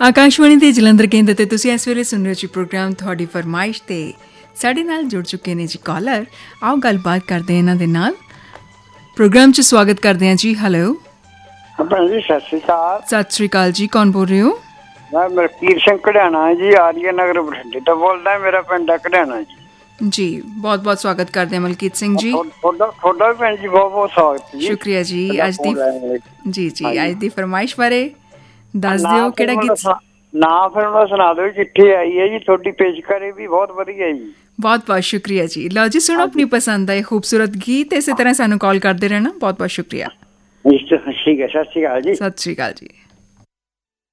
ਆਕਾਸ਼ਵਾਣੀ ਦੇ ਜਲੰਧਰ ਕੇਂਦਰ ਤੇ ਤੁਸੀਂ ਇਸ ਵੇਲੇ ਸੁਣ ਰਹੇ ਹੋ ਜੀ ਪ੍ਰੋਗਰਾਮ ਤੁਹਾਡੀ ਫਰਮਾਇਸ਼ ਤੇ ਸਾਡੇ ਨਾਲ ਜੁੜ ਚੁੱਕੇ ਨੇ ਜੀ ਕਾਲਰ। ਆਓ ਗੱਲਬਾਤ ਕਰਦੇ ਇਹਨਾਂ ਦੇ ਨਾਲ। ਪ੍ਰੋਗਰਾਮ 'ਚ ਸਵਾਗਤ ਕਰਦੇ ਹਾਂ ਜੀ। ਹੈਲੋ ਭੈਣ ਜੀ, ਸਤਿ ਸ਼੍ਰੀ ਅਕਾਲ। ਸਤਿ ਸ਼੍ਰੀ ਅਕਾਲ ਜੀ, ਕੌਣ ਬੋਲ ਰਹੇ ਹੋ? ਮੈਂ ਮਲਕੀਤ ਸਿੰਘ ਕਢਿਆਣਾ ਜੀ, ਆਰੀਆ ਨਗਰ ਬਠਿੰਡੇ ਤੋਂ ਬੋਲਦਾ। ਮੇਰਾ ਪਿੰਡ ਹੈ ਕਢਿਆਣਾ ਜੀ। ਬਹੁਤ ਬਹੁਤ ਸਵਾਗਤ ਕਰਦੇ ਹਾਂ ਮਲਕੀਤ ਸਿੰਘ ਜੀ। ਤੁਹਾਡਾ ਵੀ ਭੈਣ ਜੀ ਬਹੁਤ ਬਹੁਤ ਸਵਾਗਤ ਜੀ। ਸ਼ੁਕਰੀਆ ਜੀ। ਅੱਜ ਦੀ ਫਰਮਾਇਸ਼ ਬਾਰੇ ਦੱਸ ਦਿਓ, ਕਿਹੜਾ ਗੀਤ? ਨਾ ਫਿਰ ਉਹਨਾਂ ਸੁਣਾ ਦਿਓ। ਚਿੱਠੀ ਆਈ ਹੈ ਜੀ ਤੁਹਾਡੀ, ਪੇਸ਼ਕਾਰੀ ਵੀ ਬਹੁਤ ਵਧੀਆ ਜੀ। ਬਹੁਤ ਬਹੁਤ ਸ਼ੁਕਰੀਆ ਜੀ। ਲਓ ਜੀ, ਸੁਣੋ ਆਪਣੀ ਪਸੰਦ ਦਾ ਇਹ ਖੂਬਸੂਰਤ ਗੀਤ। ਇਸੇ ਤਰ੍ਹਾਂ ਸਾਨੂੰ ਕਾਲ ਕਰਦੇ ਰਹਿਣਾ। ਬਹੁਤ ਬਹੁਤ ਸ਼ੁਕਰੀਆ। ਠੀਕ ਹੈ, ਸਤਿ ਸ਼੍ਰੀ ਅਕਾਲ ਜੀ। ਸਤਿ ਸ਼੍ਰੀ ਅਕਾਲ ਜੀ।